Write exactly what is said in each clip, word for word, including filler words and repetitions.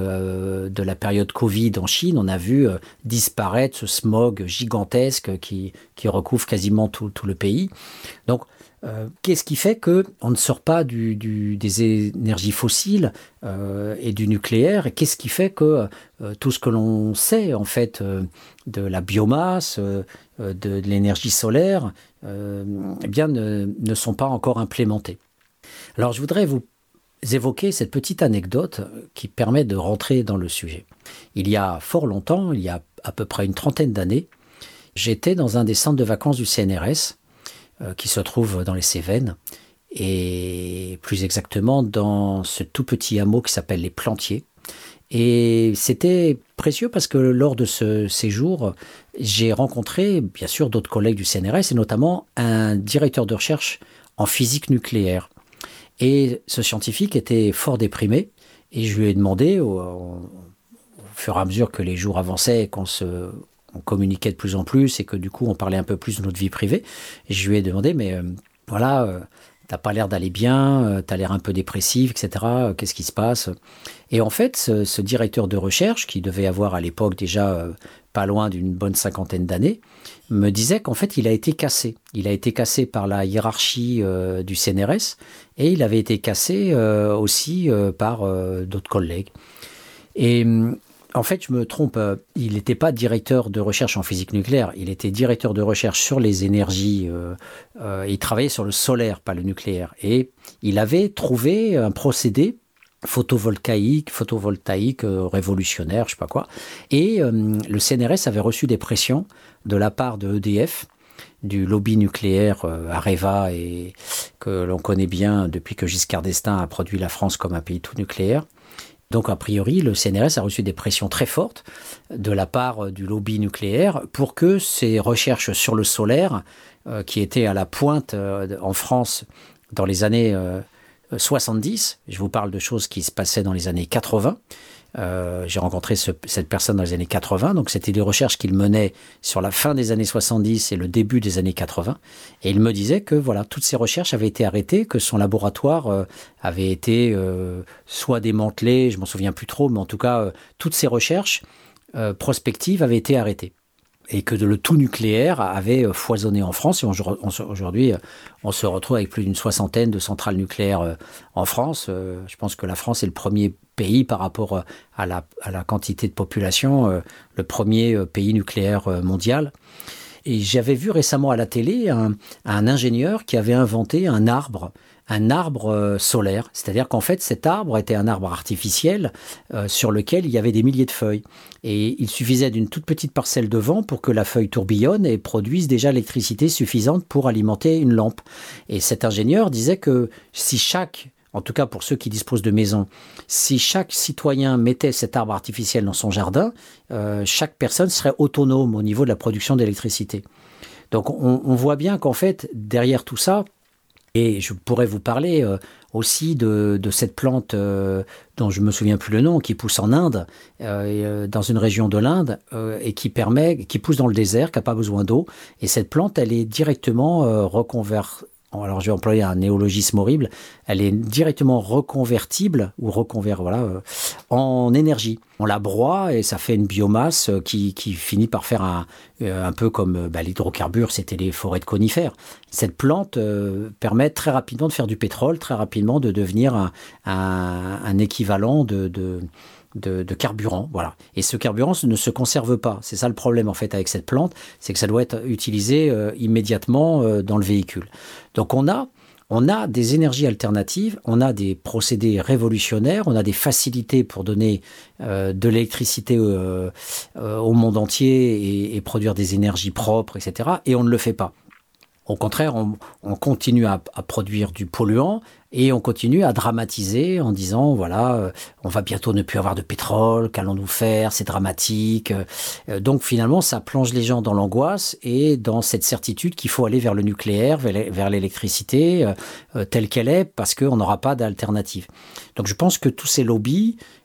euh, de la période Covid en Chine, on a vu euh, disparaître ce smog gigantesque qui, qui recouvre quasiment tout, tout le pays. Donc, Euh, qu'est-ce qui fait qu'on ne sort pas du, du, des énergies fossiles euh, et du nucléaire? Et qu'est-ce qui fait que euh, tout ce que l'on sait en fait euh, de la biomasse, euh, de, de l'énergie solaire, euh, eh bien ne, ne sont pas encore implémentés? Alors je voudrais vous évoquer cette petite anecdote qui permet de rentrer dans le sujet. Il y a fort longtemps, il y a à peu près une trentaine d'années, j'étais dans un des centres de vacances du C N R S, qui se trouve dans les Cévennes, et plus exactement dans ce tout petit hameau qui s'appelle les Plantiers. Et c'était précieux parce que lors de ce séjour, j'ai rencontré bien sûr d'autres collègues du C N R S et notamment un directeur de recherche en physique nucléaire. Et ce scientifique était fort déprimé et je lui ai demandé, au, au fur et à mesure que les jours avançaient et qu'on se... on communiquait de plus en plus et que du coup on parlait un peu plus de notre vie privée. Et je lui ai demandé, mais euh, voilà, euh, t'as pas l'air d'aller bien, euh, t'as l'air un peu dépressif, et cetera. Euh, qu'est-ce qui se passe? Et en fait, ce, ce directeur de recherche, qui devait avoir à l'époque déjà euh, pas loin d'une bonne cinquantaine d'années, me disait qu'en fait il a été cassé. Il a été cassé par la hiérarchie euh, du C N R S et il avait été cassé euh, aussi euh, par euh, d'autres collègues. Et en fait, je me trompe, il n'était pas directeur de recherche en physique nucléaire, il était directeur de recherche sur les énergies, euh, euh, il travaillait sur le solaire, pas le nucléaire. Et il avait trouvé un procédé photovoltaïque, photovoltaïque euh, révolutionnaire, je ne sais pas quoi. Et euh, le C N R S avait reçu des pressions de la part de E D F, du lobby nucléaire euh, Areva, et que l'on connaît bien depuis que Giscard d'Estaing a produit la France comme un pays tout nucléaire. Donc, a priori, le C N R S a reçu des pressions très fortes de la part du lobby nucléaire pour que ces recherches sur le solaire, euh, qui étaient à la pointe euh, en France dans les années euh, soixante-dix, je vous parle de choses qui se passaient dans les années quatre-vingts, euh, j'ai rencontré ce, cette personne dans les années quatre-vingts, donc c'était des recherches qu'il menait sur la fin des années soixante-dix et le début des années quatre-vingts, et il me disait que voilà, toutes ces recherches avaient été arrêtées, que son laboratoire euh, avait été euh, soit démantelé, je m'en souviens plus trop, mais en tout cas, euh, toutes ces recherches euh, prospectives avaient été arrêtées. Et que le tout nucléaire avait foisonné en France. Et on, on, aujourd'hui, on se retrouve avec plus d'une soixantaine de centrales nucléaires en France. Je pense que la France est le premier pays par rapport à la, à la quantité de population, le premier pays nucléaire mondial. Et j'avais vu récemment à la télé un, un ingénieur qui avait inventé un arbre, un arbre solaire. C'est-à-dire qu'en fait, cet arbre était un arbre artificiel euh, sur lequel il y avait des milliers de feuilles. Et il suffisait d'une toute petite parcelle de vent pour que la feuille tourbillonne et produise déjà l'électricité suffisante pour alimenter une lampe. Et cet ingénieur disait que si chaque... en tout cas pour ceux qui disposent de maisons, si chaque citoyen mettait cet arbre artificiel dans son jardin, euh, chaque personne serait autonome au niveau de la production d'électricité. Donc on, on voit bien qu'en fait, derrière tout ça, et je pourrais vous parler euh, aussi de, de cette plante euh, dont je ne me souviens plus le nom, qui pousse en Inde, euh, dans une région de l'Inde, euh, et qui permet, qui pousse dans le désert, qui n'a pas besoin d'eau. Et cette plante, elle est directement euh, reconvertie. Alors, je vais employer un néologisme horrible. Elle est directement reconvertible ou reconvert, voilà, euh, en énergie. On la broie et ça fait une biomasse euh, qui, qui finit par faire un, euh, un peu comme euh, bah, l'hydrocarbure, c'était les forêts de conifères. Cette plante euh, permet très rapidement de faire du pétrole, très rapidement de devenir un, un, un équivalent de... de De, de carburant, voilà. Et ce carburant ne se conserve pas. C'est ça le problème en fait avec cette plante, c'est que ça doit être utilisé euh, immédiatement euh, dans le véhicule. Donc on a, on a des énergies alternatives, on a des procédés révolutionnaires, on a des facilités pour donner euh, de l'électricité euh, euh, au monde entier et, et produire des énergies propres, et cetera. Et on ne le fait pas. Au contraire, on, on continue à, à produire du polluant et on continue à dramatiser en disant, voilà, euh, on va bientôt ne plus avoir de pétrole, qu'allons-nous faire, c'est dramatique. Euh, donc finalement, ça plonge les gens dans l'angoisse et dans cette certitude qu'il faut aller vers le nucléaire, vers l'électricité euh, euh, telle qu'elle est, parce qu'on n'aura pas d'alternative. Donc je pense que tous ces lobbies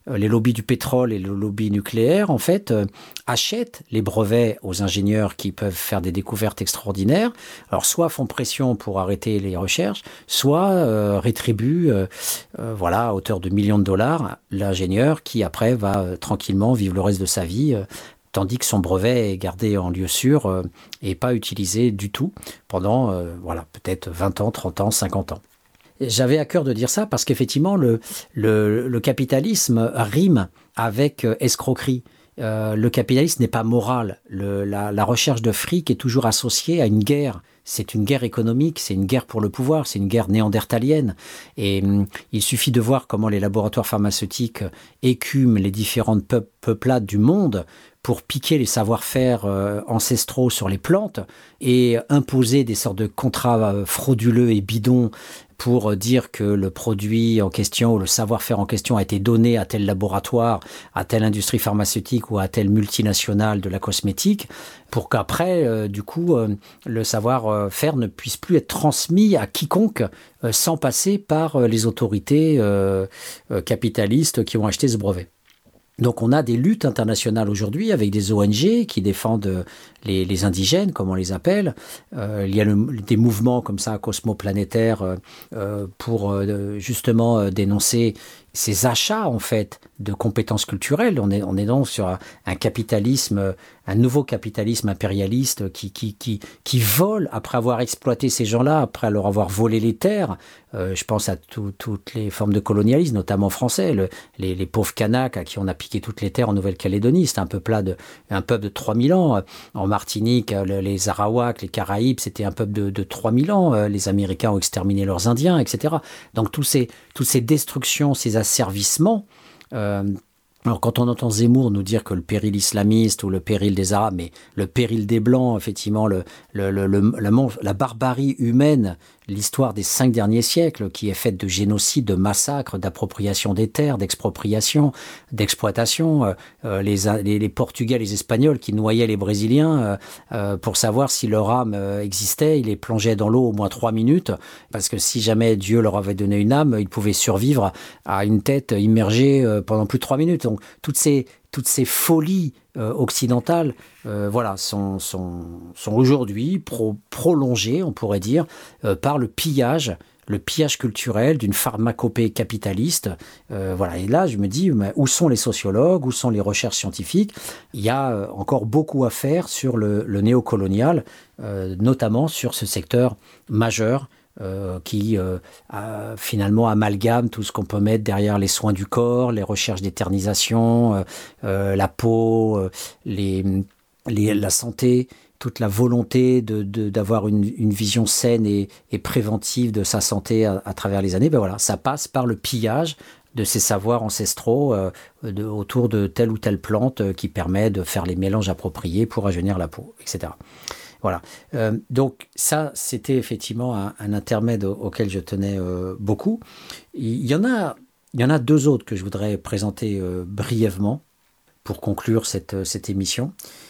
euh, les lobbies du pétrole et le lobby nucléaire, en fait, euh, achètent les brevets aux ingénieurs qui peuvent faire des découvertes extraordinaires. Alors, soit font pression pour arrêter les recherches, soit euh, rétribuent, euh, euh, voilà, à hauteur de millions de dollars, l'ingénieur qui, après, va euh, tranquillement vivre le reste de sa vie, euh, tandis que son brevet est gardé en lieu sûr euh, et pas utilisé du tout pendant, euh, voilà, peut-être vingt ans, trente ans, cinquante ans. J'avais à cœur de dire ça parce qu'effectivement, le, le, le capitalisme rime avec euh, escroquerie. Euh, le capitalisme n'est pas moral. Le, la, la recherche de fric est toujours associée à une guerre. C'est une guerre économique, c'est une guerre pour le pouvoir, c'est une guerre néandertalienne. Et hum, il suffit de voir comment les laboratoires pharmaceutiques écument les différentes peu- peuplades du monde pour piquer les savoir-faire euh, ancestraux sur les plantes et imposer des sortes de contrats euh, frauduleux et bidons pour dire que le produit en question ou le savoir-faire en question a été donné à tel laboratoire, à telle industrie pharmaceutique ou à telle multinationale de la cosmétique, pour qu'après, euh, du coup, euh, le savoir-faire ne puisse plus être transmis à quiconque euh, sans passer par euh, les autorités euh, euh, capitalistes qui ont acheté ce brevet. Donc on a des luttes internationales aujourd'hui avec des O N G qui défendent les, les indigènes, comme on les appelle. Euh, il y a le, des mouvements comme ça, cosmoplanétaires, euh, pour euh, justement euh, dénoncer ces achats en fait de compétences culturelles. On est, on est donc sur un, un capitalisme, un nouveau capitalisme impérialiste qui, qui, qui, qui vole après avoir exploité ces gens-là, après leur avoir volé les terres. Euh, je pense à tout, toutes les formes de colonialisme, notamment français, le, les, les pauvres Kanaks à qui on a piqué toutes les terres en Nouvelle-Calédonie. C'est un peuple, là de, un peuple de trois mille ans. En Martinique, les Arawaks, les Caraïbes, c'était un peuple de, de trois mille ans. Les Américains ont exterminé leurs Indiens, et cetera. Donc tous ces, toutes ces destructions, ces asservissements. Euh, alors quand on entend Zemmour nous dire que le péril islamiste ou le péril des Arabes, mais le péril des Blancs, effectivement, le, le, le, le, la, la barbarie humaine, l'histoire des cinq derniers siècles qui est faite de génocide, de massacres, d'appropriation des terres, d'expropriation, d'exploitation. Euh, les, les, les Portugais, les Espagnols qui noyaient les Brésiliens euh, euh, pour savoir si leur âme euh, existait, ils les plongeaient dans l'eau au moins trois minutes parce que si jamais Dieu leur avait donné une âme, ils pouvaient survivre à une tête immergée euh, pendant plus de trois minutes. Donc toutes ces, toutes ces folies euh, occidentales euh, voilà, sont, sont, sont aujourd'hui pro, prolongées, on pourrait dire, euh, par le pillage, le pillage culturel d'une pharmacopée capitaliste. Euh, voilà. Et là, je me dis, mais où sont les sociologues, où sont les recherches scientifiques? Il y a euh, encore beaucoup à faire sur le, le néocolonial, euh, notamment sur ce secteur majeur Euh, qui euh, a, finalement amalgame tout ce qu'on peut mettre derrière les soins du corps, les recherches d'éternisation, euh, euh, la peau, euh, les, les, la santé, toute la volonté de, de, d'avoir une, une vision saine et, et préventive de sa santé à, à travers les années. Ben voilà, ça passe par le pillage de ces savoirs ancestraux euh, de, autour de telle ou telle plante euh, qui permet de faire les mélanges appropriés pour rajeunir la peau, et cetera. Voilà. Euh, donc ça, c'était effectivement un, un intermède auquel je tenais euh, beaucoup. Il y en a, il y en a deux autres que je voudrais présenter euh, brièvement pour conclure cette, cette émission.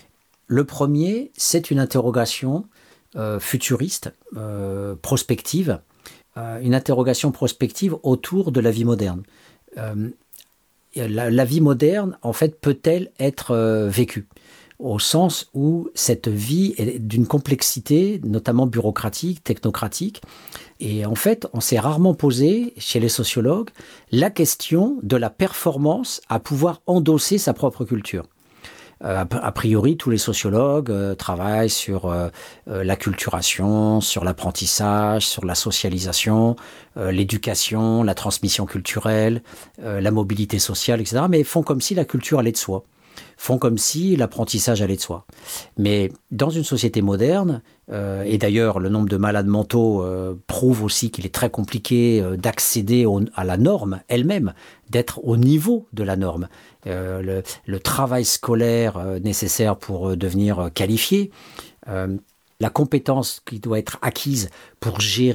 Le premier, c'est une interrogation euh, futuriste, euh, prospective, euh, une interrogation prospective autour de la vie moderne. Euh, la, la vie moderne, en fait, peut-elle être euh, vécue ? Au sens où cette vie est d'une complexité, notamment bureaucratique, technocratique. Et en fait, on s'est rarement posé, chez les sociologues, la question de la performance à pouvoir endosser sa propre culture. Euh, a priori, tous les sociologues euh, travaillent sur euh, euh, l'acculturation, sur l'apprentissage, sur la socialisation, euh, l'éducation, la transmission culturelle, euh, la mobilité sociale, et cetera, mais font comme si la culture allait de soi. Font comme si l'apprentissage allait de soi. Mais dans une société moderne, euh, et d'ailleurs le nombre de malades mentaux euh, prouve aussi qu'il est très compliqué euh, d'accéder au, à la norme elle-même, d'être au niveau de la norme. Euh, le, le travail scolaire euh, nécessaire pour euh, devenir euh, qualifié, euh, la compétence qui doit être acquise pour gérer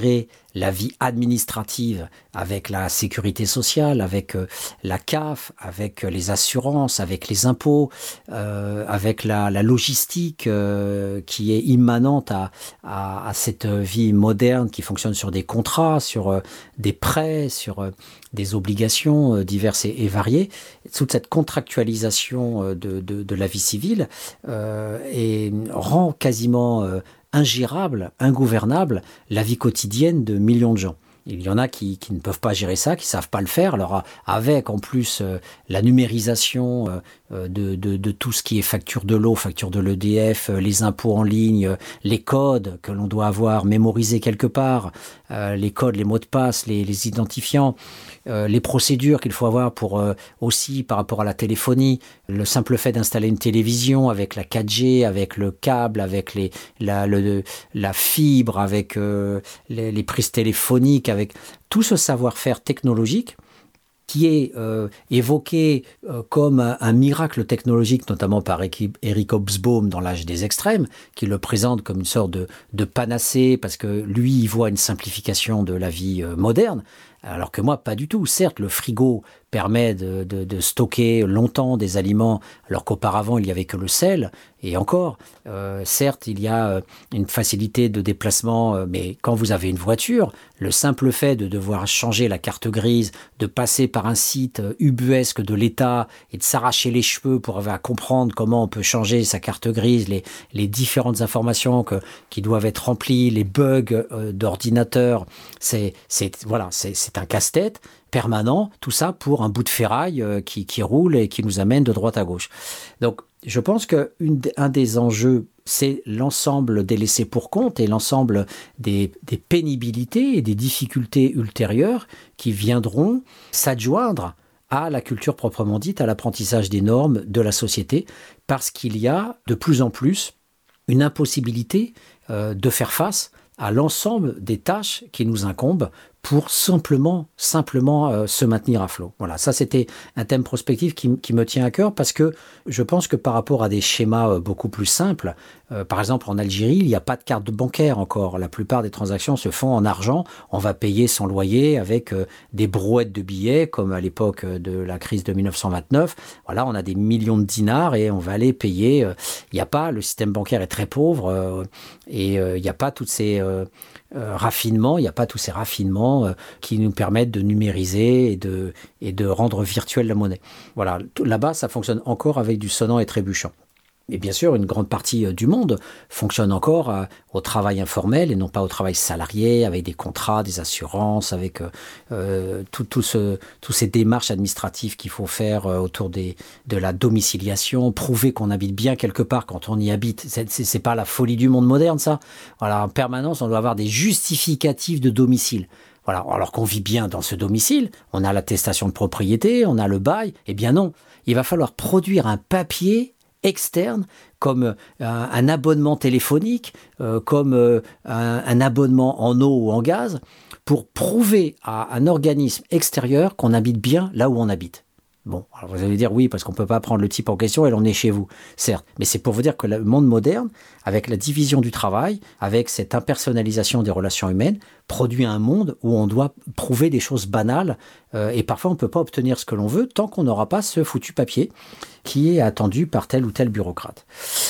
la vie administrative avec la sécurité sociale, avec euh, la C A F, avec les assurances, avec les impôts, euh, avec la, la logistique euh, qui est immanente à, à, à cette vie moderne qui fonctionne sur des contrats, sur euh, des prêts, sur euh, des obligations euh, diverses et, et variées. Toute cette contractualisation euh, de, de, de la vie civile euh, et rend quasiment euh, ingérable, ingouvernable la vie quotidienne de millions de gens. Il y en a qui, qui ne peuvent pas gérer ça, qui ne savent pas le faire. Alors avec en plus euh, la numérisation euh, de, de, de tout ce qui est facture de l'eau, facture de l'E D F, euh, les impôts en ligne, euh, les codes que l'on doit avoir mémorisés quelque part, euh, les codes, les mots de passe, les, les identifiants, euh, les procédures qu'il faut avoir pour euh, aussi par rapport à la téléphonie, le simple fait d'installer une télévision avec la quatre G, avec le câble, avec les, la, le, la fibre, avec euh, les, les prises téléphoniques, avec tout ce savoir-faire technologique qui est euh, évoqué euh, comme un, un miracle technologique, notamment par Eric Hobsbawm dans l'âge des extrêmes, qui le présente comme une sorte de, de panacée, parce que lui, il voit une simplification de la vie euh, moderne, alors que moi, pas du tout. Certes, le frigo permet de, de, de stocker longtemps des aliments, alors qu'auparavant, il n'y avait que le sel. Et encore, euh, certes, il y a une facilité de déplacement, euh, mais quand vous avez une voiture, le simple fait de devoir changer la carte grise, de passer par un site ubuesque de l'État et de s'arracher les cheveux pour avoir à comprendre comment on peut changer sa carte grise, les, les différentes informations que, qui doivent être remplies, les bugs euh, d'ordinateur, c'est, c'est, voilà, c'est, c'est un casse-tête permanent, tout ça pour un bout de ferraille euh, qui, qui roule et qui nous amène de droite à gauche. Donc, je pense qu'un des enjeux, c'est l'ensemble des laissés pour compte et l'ensemble des, des pénibilités et des difficultés ultérieures qui viendront s'adjoindre à la culture proprement dite, à l'apprentissage des normes de la société, parce qu'il y a de plus en plus une impossibilité euh, de faire face à l'ensemble des tâches qui nous incombent pour simplement, simplement euh, se maintenir à flot. Voilà, ça c'était un thème prospectif qui, qui me tient à cœur parce que je pense que par rapport à des schémas euh, beaucoup plus simples, euh, par exemple en Algérie, il n'y a pas de carte bancaire encore. La plupart des transactions se font en argent. On va payer son loyer avec euh, des brouettes de billets, comme à l'époque de la crise de mille neuf cent vingt-neuf. Voilà, on a des millions de dinars et on va aller payer. Euh, il n'y a pas, le système bancaire est très pauvre euh, et euh, il n'y a pas toutes ces euh, euh, raffinements, il n'y a pas tous ces raffinements euh, qui nous permettent de numériser et de, et de rendre virtuelle la monnaie. Voilà, là-bas, ça fonctionne encore avec du sonnant et trébuchant. Et bien sûr, une grande partie du monde fonctionne encore euh, au travail informel et non pas au travail salarié, avec des contrats, des assurances, avec euh, tout, tout ce, toutes ces démarches administratives qu'il faut faire euh, autour des, de la domiciliation, prouver qu'on habite bien quelque part quand on y habite. C'est, c'est, c'est pas la folie du monde moderne, ça. Voilà, en permanence, on doit avoir des justificatifs de domicile. Voilà, alors qu'on vit bien dans ce domicile, on a l'attestation de propriété, on a le bail. Eh bien non, il va falloir produire un papier externe, comme euh, un abonnement téléphonique, euh, comme euh, un, un abonnement en eau ou en gaz, pour prouver à un organisme extérieur qu'on habite bien là où on habite. Bon, alors vous allez dire oui, parce qu'on ne peut pas prendre le type en question et l'on est chez vous, certes. Mais c'est pour vous dire que le monde moderne, avec la division du travail, avec cette impersonnalisation des relations humaines, produit un monde où on doit prouver des choses banales euh, et parfois on ne peut pas obtenir ce que l'on veut tant qu'on n'aura pas ce foutu papier qui est attendu par tel ou tel bureaucrate.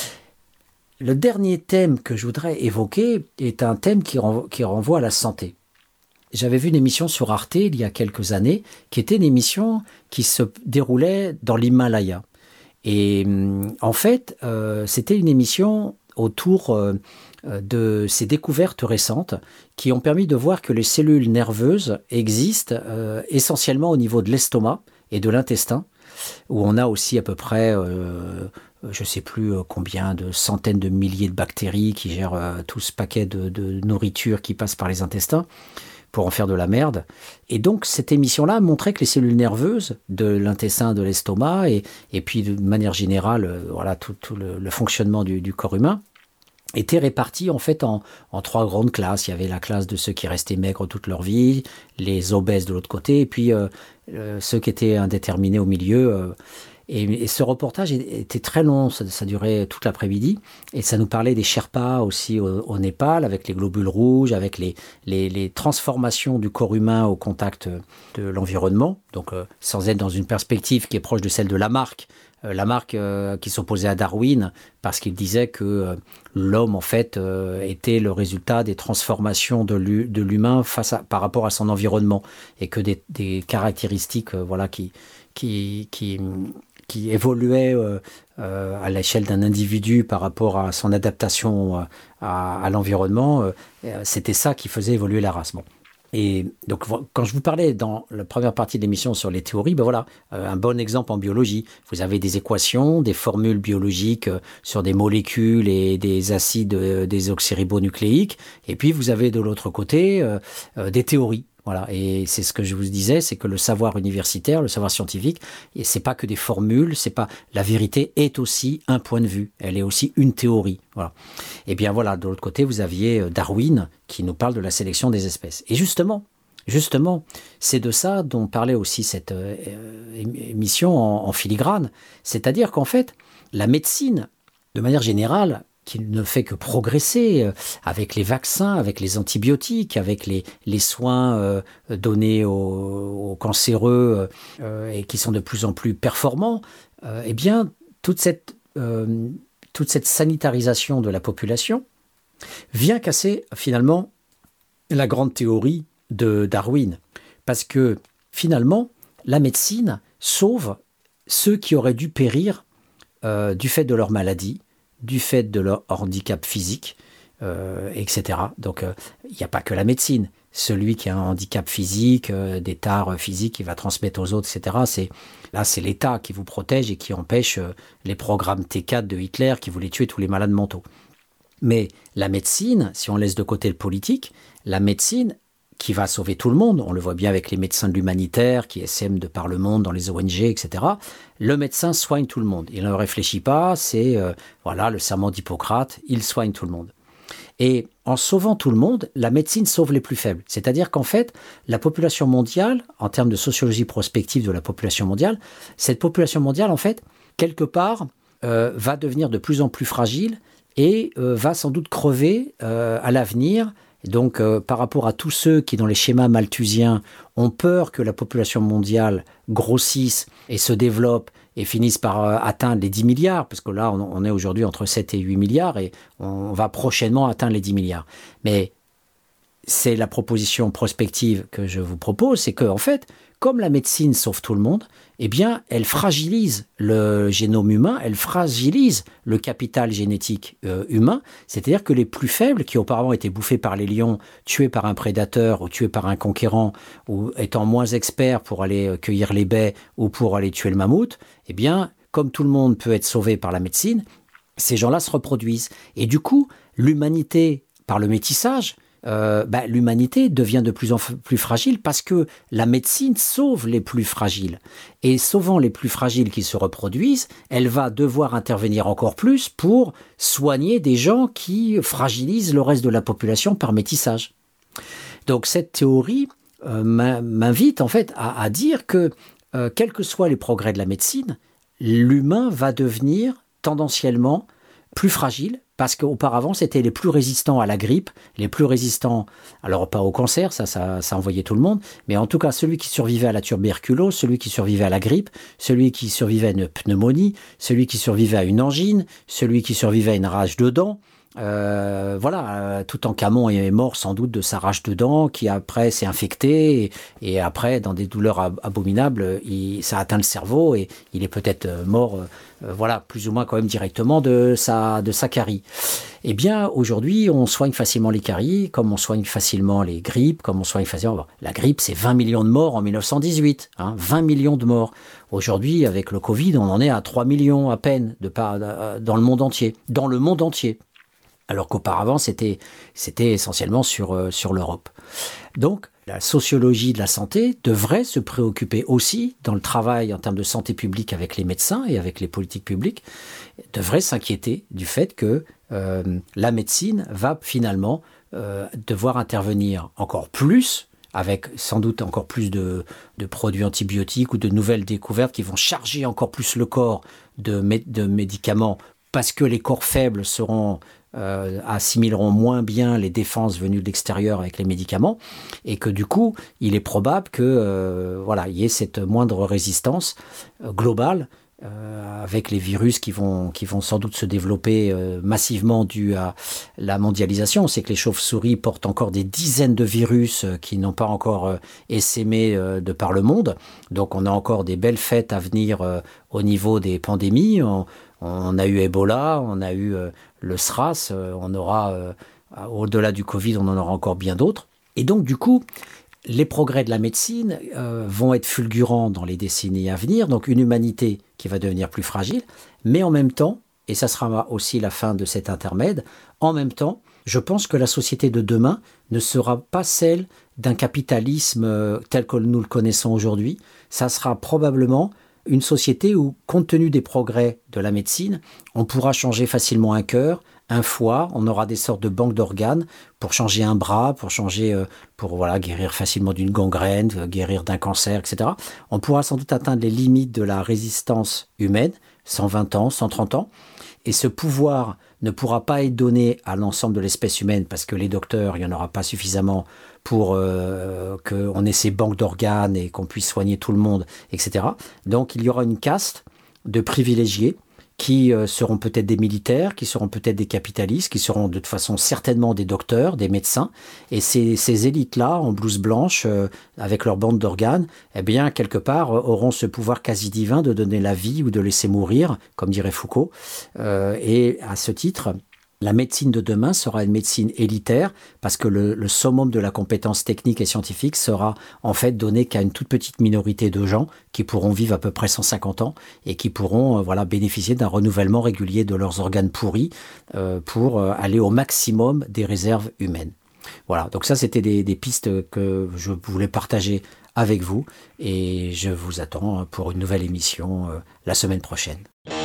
Le dernier thème que je voudrais évoquer est un thème qui renvoie, qui renvoie à la santé. J'avais vu une émission sur Arte il y a quelques années, qui était une émission qui se déroulait dans l'Himalaya. Et en fait, euh, c'était une émission autour euh, de ces découvertes récentes qui ont permis de voir que les cellules nerveuses existent euh, essentiellement au niveau de l'estomac et de l'intestin, où on a aussi à peu près, euh, je ne sais plus combien de centaines de milliers de bactéries qui gèrent euh, tout ce paquet de, de nourriture qui passe par les intestins, pour en faire de la merde. Et donc, cette émission-là montrait que les cellules nerveuses de l'intestin, de l'estomac, et, et puis de manière générale, euh, voilà, tout, tout le, le fonctionnement du, du corps humain, étaient répartis en fait en, en trois grandes classes. Il y avait la classe de ceux qui restaient maigres toute leur vie, les obèses de l'autre côté, et puis euh, euh, ceux qui étaient indéterminés au milieu. Euh, Et, et ce reportage était très long, ça, ça durait toute l'après-midi, et ça nous parlait des Sherpas aussi au, au Népal, avec les globules rouges, avec les, les, les transformations du corps humain au contact de l'environnement, donc euh, sans être dans une perspective qui est proche de celle de Lamarck, euh, Lamarck euh, qui s'opposait à Darwin, parce qu'il disait que euh, l'homme, en fait, euh, était le résultat des transformations de, l'hu- de l'humain face à, par rapport à son environnement, et que des, des caractéristiques euh, voilà, qui... qui, qui qui évoluait euh, euh, à l'échelle d'un individu par rapport à son adaptation euh, à, à l'environnement, euh, c'était ça qui faisait évoluer la race. Bon. Et donc, quand je vous parlais dans la première partie de l'émission sur les théories, ben voilà, euh, un bon exemple en biologie. Vous avez des équations, des formules biologiques euh, sur des molécules et des acides euh, désoxyribonucléiques, et puis vous avez de l'autre côté euh, euh, des théories. Voilà, et c'est ce que je vous disais, c'est que le savoir universitaire, le savoir scientifique, et c'est pas que des formules, c'est pas la vérité est aussi un point de vue, elle est aussi une théorie. Voilà. Et bien voilà, de l'autre côté, vous aviez Darwin qui nous parle de la sélection des espèces. Et justement, justement, c'est de ça dont parlait aussi cette euh, émission en, en filigrane, c'est-à-dire qu'en fait, la médecine, de manière générale, qui ne fait que progresser avec les vaccins, avec les antibiotiques, avec les, les soins euh, donnés aux, aux cancéreux euh, et qui sont de plus en plus performants, euh, eh bien, toute cette, euh, toute cette sanitarisation de la population vient casser finalement la grande théorie de Darwin. Parce que finalement, la médecine sauve ceux qui auraient dû périr euh, du fait de leur maladie, du fait de leur handicap physique, euh, et cetera. Donc, il euh, n'y a pas que la médecine. Celui qui a un handicap physique, euh, des tares physiques, il va transmettre aux autres, et cetera. C'est, là, c'est l'État qui vous protège et qui empêche euh, les programmes T quatre de Hitler qui voulaient tuer tous les malades mentaux. Mais la médecine, si on laisse de côté le politique, la médecine qui va sauver tout le monde, on le voit bien avec les médecins de l'humanitaire qui essaiment de par le monde dans les O N G, et cetera. Le médecin soigne tout le monde. Il ne réfléchit pas, c'est euh, voilà le serment d'Hippocrate, il soigne tout le monde. Et en sauvant tout le monde, la médecine sauve les plus faibles. C'est-à-dire qu'en fait, la population mondiale, en termes de sociologie prospective de la population mondiale, cette population mondiale, en fait, quelque part, euh, va devenir de plus en plus fragile et euh, va sans doute crever euh, à l'avenir. Donc, euh, par rapport à tous ceux qui, dans les schémas malthusiens, ont peur que la population mondiale grossisse et se développe et finisse par euh, atteindre les dix milliards, parce que là, on, on est aujourd'hui entre sept et huit milliards et on va prochainement atteindre les dix milliards. Mais c'est la proposition prospective que je vous propose, c'est qu'en fait, comme la médecine sauve tout le monde, eh bien, elle fragilise le génome humain, elle fragilise le capital génétique euh, humain, c'est-à-dire que les plus faibles, qui auparavant étaient bouffés par les lions, tués par un prédateur ou tués par un conquérant, ou étant moins experts pour aller cueillir les baies ou pour aller tuer le mammouth, eh bien, comme tout le monde peut être sauvé par la médecine, ces gens-là se reproduisent. Et du coup, l'humanité, par le métissage, Euh, bah, l'humanité devient de plus en plus fragile parce que la médecine sauve les plus fragiles. Et sauvant les plus fragiles qui se reproduisent, elle va devoir intervenir encore plus pour soigner des gens qui fragilisent le reste de la population par métissage. Donc cette théorie euh, m'invite en fait à, à dire que euh, quels que soient les progrès de la médecine, l'humain va devenir tendanciellement plus fragile, parce qu'auparavant, c'était les plus résistants à la grippe, les plus résistants, alors pas au cancer, ça, ça, ça envoyait tout le monde, mais en tout cas, celui qui survivait à la tuberculose, celui qui survivait à la grippe, celui qui survivait à une pneumonie, celui qui survivait à une angine, celui qui survivait à une rage de dents, Euh, voilà, euh, Toutankhamon est mort sans doute de sa rage de dents qui après s'est infecté et, et après dans des douleurs ab- abominables il, ça atteint le cerveau et il est peut-être mort euh, voilà, plus ou moins quand même directement de sa, de sa carie. Eh bien aujourd'hui on soigne facilement les caries comme on soigne facilement les grippes, comme on soigne facilement... La grippe c'est vingt millions de morts en dix-neuf cent dix-huit, hein, vingt millions de morts. Aujourd'hui avec le Covid on en est à trois millions à peine de par, euh, dans le monde entier, dans le monde entier. Alors qu'auparavant, c'était, c'était essentiellement sur, euh, sur l'Europe. Donc, la sociologie de la santé devrait se préoccuper aussi, dans le travail en termes de santé publique avec les médecins et avec les politiques publiques, devrait s'inquiéter du fait que euh, la médecine va finalement euh, devoir intervenir encore plus avec sans doute encore plus de, de produits antibiotiques ou de nouvelles découvertes qui vont charger encore plus le corps de, mé- de médicaments parce que les corps faibles seront, euh, assimileront moins bien les défenses venues de l'extérieur avec les médicaments et que du coup, il est probable que euh, voilà, il y ait cette moindre résistance euh, globale euh, avec les virus qui vont, qui vont sans doute se développer euh, massivement dû à la mondialisation. C'est que les chauves-souris portent encore des dizaines de virus euh, qui n'ont pas encore euh, essaimé euh, de par le monde. Donc on a encore des belles fêtes à venir euh, au niveau des pandémies. On, on a eu Ebola, on a eu euh, le SRAS, euh, on aura, euh, au-delà du Covid, on en aura encore bien d'autres. Et donc du coup, les progrès de la médecine euh, vont être fulgurants dans les décennies à venir, donc une humanité qui va devenir plus fragile, mais en même temps, et ça sera aussi la fin de cet intermède, en même temps, je pense que la société de demain ne sera pas celle d'un capitalisme euh, tel que nous le connaissons aujourd'hui, ça sera probablement une société où, compte tenu des progrès de la médecine, on pourra changer facilement un cœur, un foie, on aura des sortes de banques d'organes pour changer un bras, pour changer, euh, pour voilà, guérir facilement d'une gangrène, guérir d'un cancer, et cetera. On pourra sans doute atteindre les limites de la résistance humaine, cent vingt ans, cent trente ans, et ce pouvoir ne pourra pas être donné à l'ensemble de l'espèce humaine parce que les docteurs, il n'y en aura pas suffisamment pour euh, qu'on ait ces banques d'organes et qu'on puisse soigner tout le monde, et cetera. Donc il y aura une caste de privilégiés qui euh, seront peut-être des militaires, qui seront peut-être des capitalistes, qui seront de toute façon certainement des docteurs, des médecins. Et ces, ces élites-là, en blouse blanche, euh, avec leur bande d'organes, eh bien, quelque part, euh, auront ce pouvoir quasi divin de donner la vie ou de laisser mourir, comme dirait Foucault. Euh, et à ce titre, la médecine de demain sera une médecine élitaire parce que le, le summum de la compétence technique et scientifique sera en fait donné qu'à une toute petite minorité de gens qui pourront vivre à peu près cent cinquante ans et qui pourront euh, voilà, bénéficier d'un renouvellement régulier de leurs organes pourris euh, pour euh, aller au maximum des réserves humaines. Voilà, donc ça c'était des, des pistes que je voulais partager avec vous et je vous attends pour une nouvelle émission euh, la semaine prochaine.